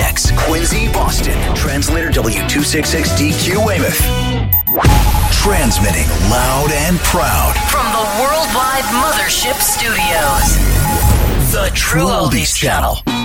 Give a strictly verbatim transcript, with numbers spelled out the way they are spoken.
X, Quincy, Boston. Translator W two sixty-six D Q Weymouth. Transmitting loud and proud from the worldwide Mothership Studios. The True Oldies Channel.